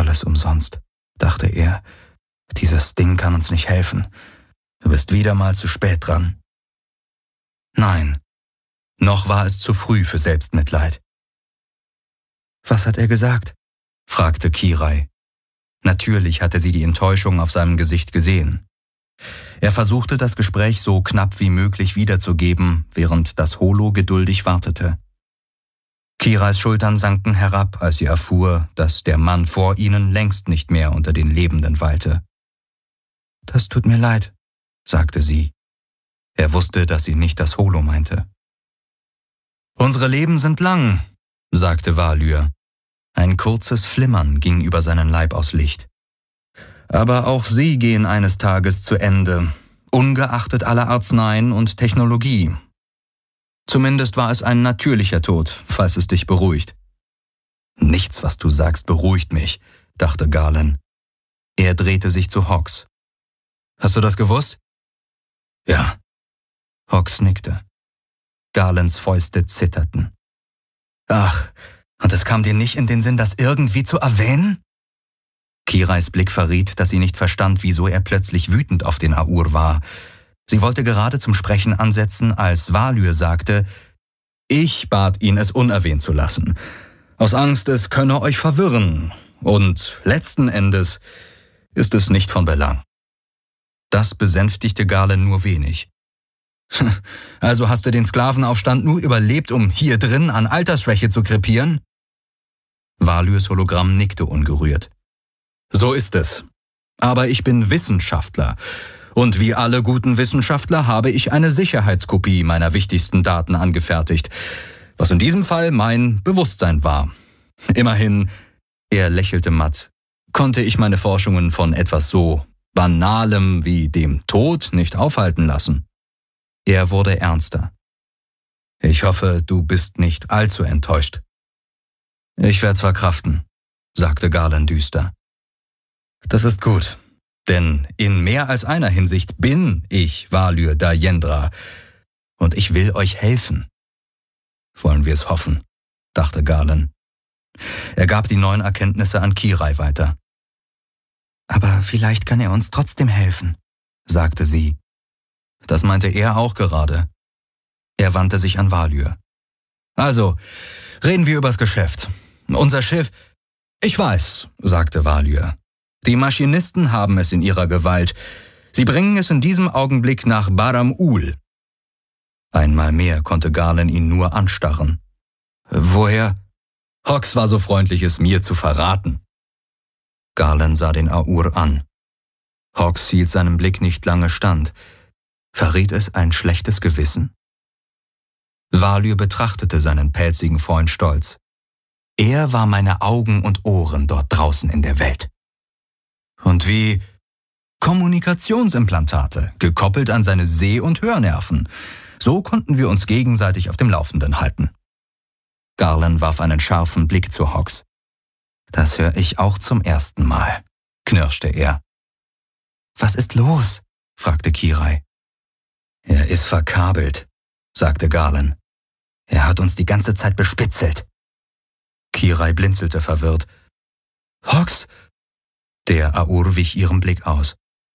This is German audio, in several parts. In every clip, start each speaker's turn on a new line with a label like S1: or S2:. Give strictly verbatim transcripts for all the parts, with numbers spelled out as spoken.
S1: Alles umsonst, dachte er. Dieses Ding kann uns nicht helfen. Du bist wieder mal zu spät dran. Nein, noch war es zu früh für Selbstmitleid. »Was hat er gesagt?« fragte Kirai. Natürlich hatte sie die Enttäuschung auf seinem Gesicht gesehen. Er versuchte, das Gespräch so knapp wie möglich wiederzugeben, während das Holo geduldig wartete. Kirais Schultern sanken herab, als sie erfuhr, dass der Mann vor ihnen längst nicht mehr unter den Lebenden weilte. »Das tut mir leid«, sagte sie. Er wusste, dass sie nicht das Holo meinte. »Unsere Leben sind lang«, sagte Valyr. Ein kurzes Flimmern ging über seinen Leib aus Licht. »Aber auch sie gehen eines Tages zu Ende, ungeachtet aller Arzneien und Technologie. Zumindest war es ein natürlicher Tod, falls es dich beruhigt.« »Nichts, was du sagst, beruhigt mich«, dachte Galen. Er drehte sich zu Hox. »Hast du das gewusst?« »Ja.« Hox nickte. Galens Fäuste zitterten. »Ach, und es kam dir nicht in den Sinn, das irgendwie zu erwähnen?« Kirais Blick verriet, dass sie nicht verstand, wieso er plötzlich wütend auf den Aur war. Sie wollte gerade zum Sprechen ansetzen, als Valyr sagte, »Ich bat ihn, es unerwähnt zu lassen. Aus Angst, es könne euch verwirren. Und letzten Endes ist es nicht von Belang.« Das besänftigte Galen nur wenig. »Also hast du den Sklavenaufstand nur überlebt, um hier drin an Altersschwäche zu krepieren?« Valyrs Hologramm nickte ungerührt. »So ist es. Aber ich bin Wissenschaftler. Und wie alle guten Wissenschaftler habe ich eine Sicherheitskopie meiner wichtigsten Daten angefertigt, was in diesem Fall mein Bewusstsein war. Immerhin«, er lächelte matt, »konnte ich meine Forschungen von etwas so Banalem wie dem Tod nicht aufhalten lassen.« Er wurde ernster. »Ich hoffe, du bist nicht allzu enttäuscht.« »Ich werd's verkraften«, sagte Galen düster. »Das ist gut, denn in mehr als einer Hinsicht bin ich Valyr Dayendra und ich will euch helfen.« »Wollen wir es hoffen«, dachte Galen. Er gab die neuen Erkenntnisse an Kirai weiter. »Aber vielleicht kann er uns trotzdem helfen«, sagte sie. Das meinte er auch gerade. Er wandte sich an Valyr. »Also, reden wir übers Geschäft. Unser Schiff...« »Ich weiß«, sagte Valyr. »Die Maschinisten haben es in ihrer Gewalt. Sie bringen es in diesem Augenblick nach Baram-Ul.« Einmal mehr konnte Galen ihn nur anstarren. »Woher?« »Hox war so freundlich, es mir zu verraten.« Galen sah den Aur an. Hox hielt seinem Blick nicht lange stand. Verriet es ein schlechtes Gewissen? Valyr betrachtete seinen pelzigen Freund stolz. Er war meine Augen und Ohren dort draußen in der Welt. Und wie? Kommunikationsimplantate, gekoppelt an seine Seh- und Hörnerven. So konnten wir uns gegenseitig auf dem Laufenden halten. Garland warf einen scharfen Blick zu Hox. »Das höre ich auch zum ersten Mal«, knirschte er. »Was ist los?« fragte Kirai. »Er ist verkabelt«, sagte Galen. »Er hat uns die ganze Zeit bespitzelt.« Kirai blinzelte verwirrt. »Hox?« Der Aur wich ihrem Blick aus.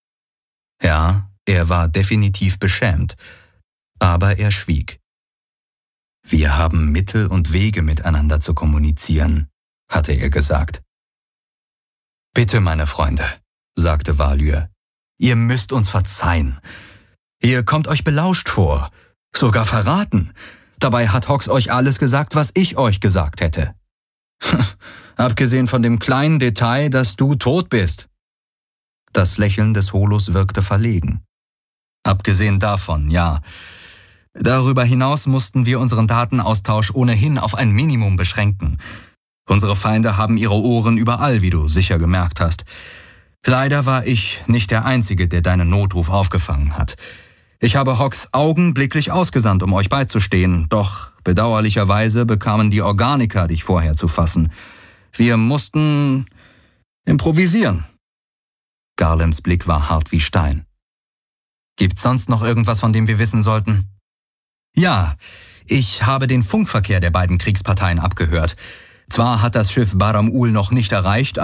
S1: Ja, er war definitiv beschämt, aber er schwieg. »Wir haben Mittel und Wege, miteinander zu kommunizieren«, hatte er gesagt. »Bitte, meine Freunde«, sagte Valyr, »ihr müsst uns verzeihen. Ihr kommt euch belauscht vor, sogar verraten. Dabei hat Hox euch alles gesagt, was ich euch gesagt hätte. Abgesehen von dem kleinen Detail, dass du tot bist.« Das Lächeln des Holos wirkte verlegen. »Abgesehen davon, ja. Darüber hinaus mussten wir unseren Datenaustausch ohnehin auf ein Minimum beschränken. Unsere Feinde haben ihre Ohren überall, wie du sicher gemerkt hast. Leider war ich nicht der Einzige, der deinen Notruf aufgefangen hat. Ich habe Hox augenblicklich ausgesandt, um euch beizustehen, doch bedauerlicherweise bekamen die Organiker dich vorher zu fassen. Wir mussten improvisieren.« Garlands Blick war hart wie Stein. »Gibt's sonst noch irgendwas, von dem wir wissen sollten?« »Ja, ich habe den Funkverkehr der beiden Kriegsparteien abgehört. Zwar hat das Schiff Baram-Ul noch nicht erreicht,